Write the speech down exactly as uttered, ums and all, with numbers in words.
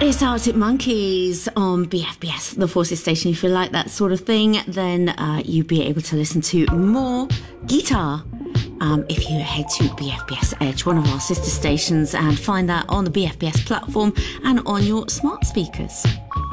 It's Arctic Monkeys on B F B S, the Forces Station. If you like that sort of thing, then uh, you'll be able to listen to more guitar um, if you head to B F B S Edge, one of our sister stations, and find that on the B F B S platform and on your smart speakers.